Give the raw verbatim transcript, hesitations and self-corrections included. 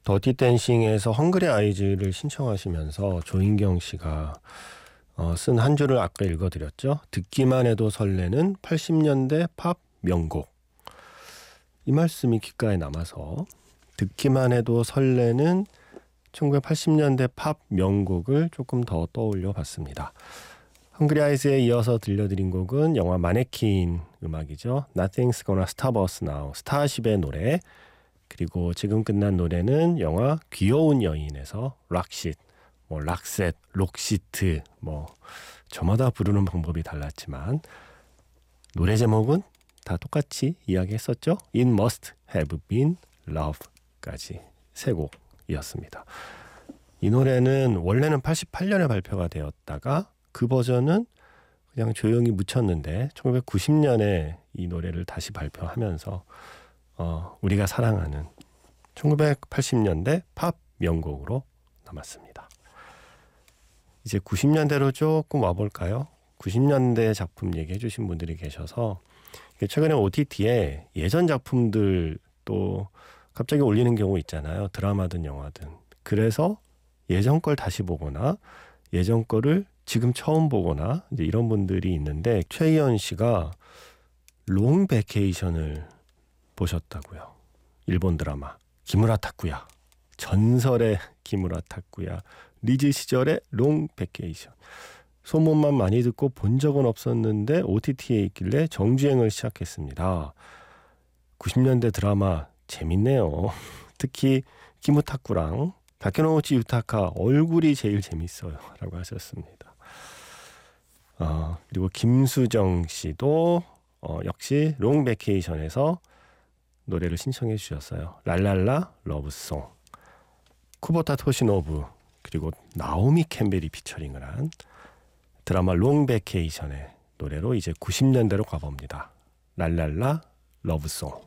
더티 댄싱에서 헝그리 아이즈를 신청하시면서 조인경 씨가 어, 쓴 한 줄을 아까 읽어드렸죠. 듣기만 해도 설레는 팔십 년대 팝 명곡. 이 말씀이 귓가에 남아서 듣기만 해도 설레는 천구백팔십 년대 팝 명곡을 조금 더 떠올려 봤습니다. 헝그리 아이즈에 이어서 들려드린 곡은 영화 마네킹 음악이죠. Nothing's Gonna Stop Us Now, 스타쉽의 노래. 그리고 지금 끝난 노래는 영화 귀여운 여인에서 락싯, 뭐 락셋, 록시트, 뭐 저마다 부르는 방법이 달랐지만 노래 제목은 다 똑같이 이야기했었죠. It Must Have Been Love까지 세 곡이었습니다. 이 노래는 원래는 팔십팔 년에 발표가 되었다가 그 버전은 그냥 조용히 묻혔는데 천구백구십 년에 이 노래를 다시 발표하면서 어, 우리가 사랑하는 천구백팔십 년대 팝 명곡으로 남았습니다. 이제 구십 년대로 조금 와볼까요? 구십 년대 작품 얘기해 주신 분들이 계셔서 최근에 오티티에 예전 작품들 또 갑자기 올리는 경우 있잖아요. 드라마든 영화든. 그래서 예전 걸 다시 보거나 예전 거를 지금 처음 보거나 이제 이런 분들이 있는데 최희연 씨가 롱 베케이션을 보셨다고요. 일본 드라마 기무라 타쿠야, 전설의 기무라 타쿠야, 리즈 시절의 롱 베케이션. 소문만 많이 듣고 본 적은 없었는데 오티티에 있길래 정주행을 시작했습니다. 구십 년대 드라마 재밌네요. 특히 기무타쿠랑 다케노우치 유타카 얼굴이 제일 재밌어요 라고 하셨습니다. 어, 그리고 김수정 씨도 어, 역시 롱 베케이션에서 노래를 신청해 주셨어요. 랄랄라 러브송. 쿠보타 토시노부 그리고 나오미 캠벨이 피처링을 한 드라마 롱 베케이션의 노래로 이제 구십 년대로 가봅니다. 랄랄라 러브송.